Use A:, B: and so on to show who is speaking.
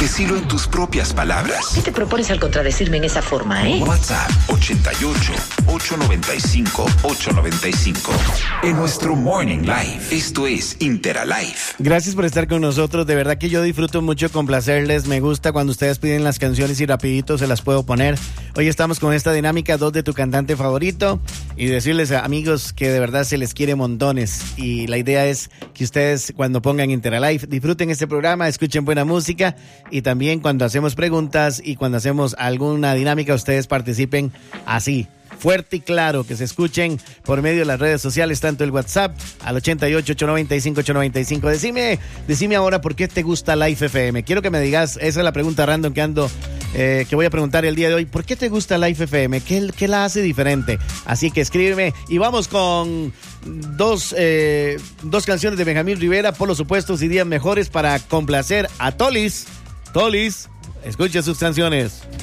A: Decilo en tus propias palabras.
B: ¿Qué te propones al contradecirme en esa forma,
A: WhatsApp 88-895-895. En nuestro Morning Live. Esto es Interalive.
C: Gracias por estar con nosotros. De verdad que yo disfruto mucho complacerles. Me gusta cuando ustedes piden las canciones y rapidito se las puedo poner. Hoy estamos con esta dinámica 2 de tu cantante favorito y decirles a amigos que de verdad se les quiere montones. Y la idea es que ustedes cuando pongan Interalive disfruten este programa, escuchen buena música y también cuando hacemos preguntas y cuando hacemos alguna dinámica ustedes participen así, fuerte y claro, que se escuchen por medio de las redes sociales, tanto el WhatsApp al 88-895-895. Decime ahora por qué te gusta Life FM. Quiero que me digas, esa es la pregunta random que voy a preguntar el día de hoy. ¿Por qué te gusta Life FM? ¿Qué la hace diferente? Así que escríbeme y vamos con dos canciones de Benjamín Rivera, por los supuestos y días mejores para complacer a Tolis. Tolis, escucha sus canciones.